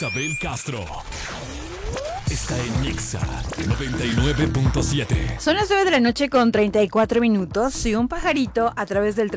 Isabel Castro está en Nexa 99.7. Son las 9 de la noche con 34 minutos y un pajarito a través del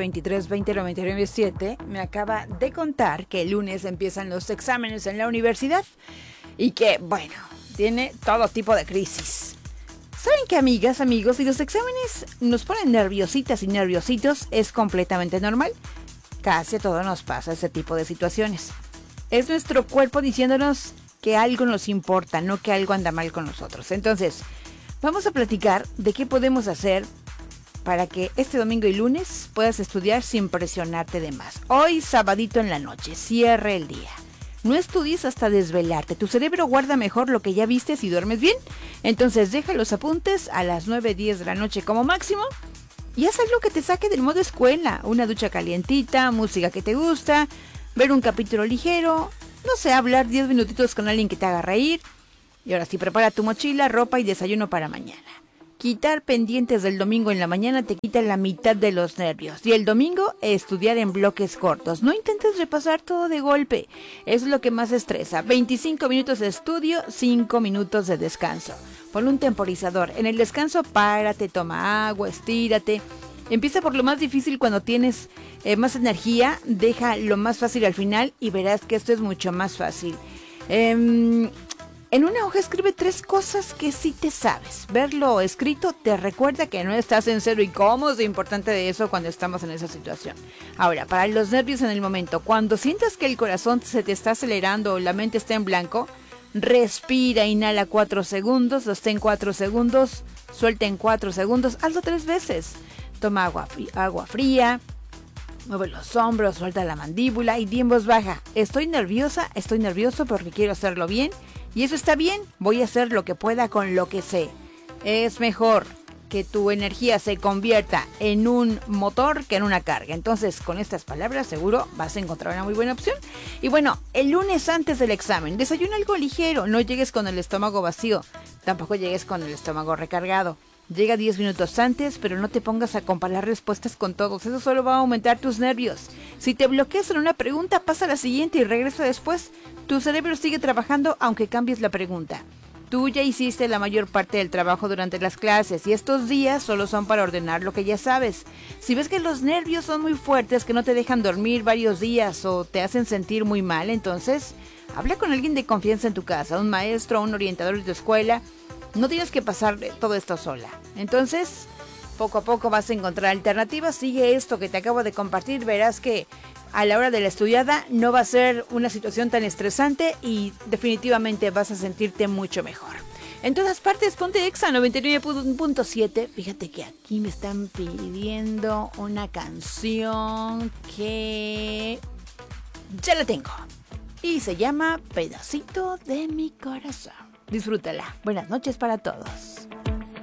312-23-20-99-7 me acaba de contar que el lunes empiezan los exámenes en la universidad y que, bueno, tiene todo tipo de crisis. ¿Saben qué, amigas, amigos? Si los exámenes nos ponen nerviositas y nerviositos, es completamente normal. Casi a todos nos pasa ese tipo de situaciones. Es nuestro cuerpo diciéndonos que algo nos importa, no que algo anda mal con nosotros. Entonces, vamos a platicar de qué podemos hacer para que este domingo y lunes puedas estudiar sin presionarte de más. Hoy, sabadito en la noche, cierre el día. No estudies hasta desvelarte. Tu cerebro guarda mejor lo que ya viste si duermes bien. Entonces, deja los apuntes a las 9:10 de la noche como máximo y haz algo que te saque del modo escuela. Una ducha calientita, música que te gusta, ver un capítulo ligero, no sé, hablar 10 minutitos con alguien que te haga reír. Y ahora sí, prepara tu mochila, ropa y desayuno para mañana. Quitar pendientes del domingo en la mañana te quita la mitad de los nervios. Y el domingo, estudiar en bloques cortos. No intentes repasar todo de golpe. Eso es lo que más estresa. 25 minutos de estudio, 5 minutos de descanso. Pon un temporizador. En el descanso, párate, toma agua, estírate. Empieza por lo más difícil cuando tienes más energía. Deja lo más fácil al final y verás que esto es mucho más fácil. En una hoja escribe 3 cosas que sí te sabes. Verlo escrito te recuerda que no estás en cero y cómo es importante de eso cuando estamos en esa situación. Ahora, para los nervios en el momento, cuando sientas que el corazón se te está acelerando o la mente está en blanco, respira, inhala 4 segundos, sostén 4 segundos, suelta en 4 segundos, hazlo 3 veces. Toma agua fría, mueve los hombros, suelta la mandíbula y di en voz baja: estoy nerviosa, estoy nervioso porque quiero hacerlo bien y eso está bien, voy a hacer lo que pueda con lo que sé. Es mejor que tu energía se convierta en un motor que en una carga. Entonces, con estas palabras seguro vas a encontrar una muy buena opción. Y bueno, el lunes antes del examen, desayuna algo ligero, no llegues con el estómago vacío, tampoco llegues con el estómago recargado. Llega 10 minutos antes, pero no te pongas a comparar respuestas con todos. Eso solo va a aumentar tus nervios. Si te bloqueas en una pregunta, pasa a la siguiente y regresa después. Tu cerebro sigue trabajando aunque cambies la pregunta. Tú ya hiciste la mayor parte del trabajo durante las clases y estos días solo son para ordenar lo que ya sabes. Si ves que los nervios son muy fuertes, que no te dejan dormir varios días o te hacen sentir muy mal, entonces habla con alguien de confianza en tu casa, un maestro, un orientador de tu escuela. No tienes que pasar todo esto sola. Entonces, poco a poco vas a encontrar alternativas. Sigue esto que te acabo de compartir. Verás que a la hora de la estudiada no va a ser una situación tan estresante y definitivamente vas a sentirte mucho mejor. En todas partes, ponte Exa 99.7. Fíjate que aquí me están pidiendo una canción que ya la tengo. Y se llama Pedacito de mi corazón. Disfrútala. Buenas noches para todos.